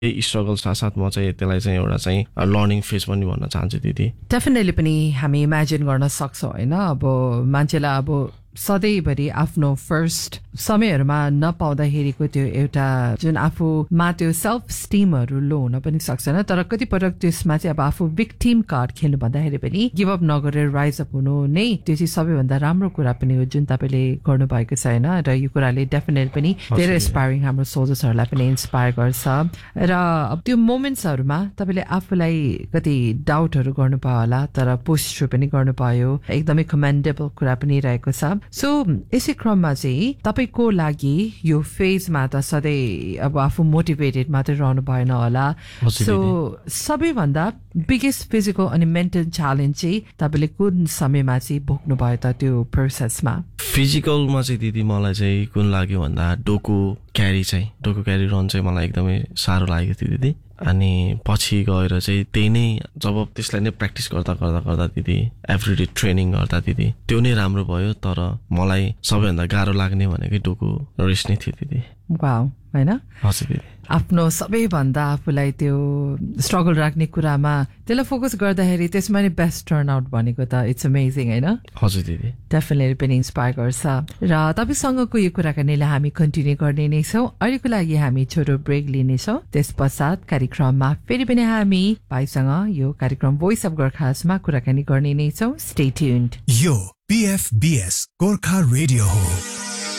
यही स्ट्रगल साथसाथ म चाहिँ त्यसलाई चाहिँ एउटा चाहिँ लर्निङ फेज पनि भन्न चाहन्छु दिदी डेफिनेटली पनि हामी इमेजिन गर्न सक्छौँ होइन अब मान्छेलाई अब सधैँभरि आफ्नो फर्स्ट समयहरूमा नपाउँदाखेरिको त्यो एउटा जुन आफूमा त्यो सेल्फ स्टिमहरू लो हुन पनि सक्दैन तर कतिपटक त्यसमा चाहिँ अब आफू विक्टिम कार्ड खेल्नु भन्दाखेरि पनि गिभ अप नगरेर राइज अप हुनु नै त्यो चाहिँ सबैभन्दा राम्रो कुरा पनि हो जुन तपाईँले गर्नुभएको छ होइन र यो कुराले डेफिनेटली पनि धेरै इन्सपायरिङ हाम्रो सोल्जर्सहरूलाई पनि इन्सपायर गर्छ र अब त्यो मोमेन्ट्सहरूमा तपाईँले आफूलाई कति डाउटहरू गर्नुभयो होला तर पुस थ्रु पनि गर्नुभयो एकदमै कमेन्डेबल कुरा पनि रहेको छ सो यसै क्रममा चाहिँ तपाईँको लागि यो फेजमा त सधैँ अब आफू मोटिभेटेड मात्रै रहनु भएन होला सो सबैभन्दा बिगेस्ट फिजिकल अनि मेन्टल च्यालेन्ज चाहिँ तपाईँले कुन समयमा चाहिँ भोग्नु भयो त त्यो प्रोसेसमा फिजिकलमा चाहिँ दिदी मलाई चाहिँ कुन लाग्यो भन्दा डोको क्यारी रन चाहिँ मलाई एकदमै साह्रो लागेको थियो दिदी अनि पछि गएर चाहिँ त्यही नै जब त्यसलाई नै प्र्याक्टिस गर्दा दिदी एभ्रिडे ट्रेनिङ गर्दा दिदी त्यो नै राम्रो भयो तर मलाई सबैभन्दा गाह्रो लाग्ने भनेकै डोको रेस नै थियो दिदी वाउ हैन हजुर दिदी आफ्नो सबैभन्दा आफूलाई त्यो स्ट्रगल राख्ने कुरामा त्यसलाई फोकस गर्दाखेरि त्यसमा नै बेस्ट टर्न आउट भनेको त इट्स अमेजिङ हैन हजुर दिदी डेफिनेटली पनि इन्सपायर गर्छ र तपाईसँगको यो कुराकानीलाई हामी कन्टिन्यू गर्ने नै छौँ अहिलेको लागि हामी छोटो ब्रेक लिनेछौँ त्यस पश्चात कार्यक्रममा फेरि पनि हामी भाइसँग यो कार्यक्रम भोइस अफ गोर्खासमा कुराकानी गर्ने नै छौँ स्टे ट्युन्ड यो PFBS गोर्खा रेडियो हो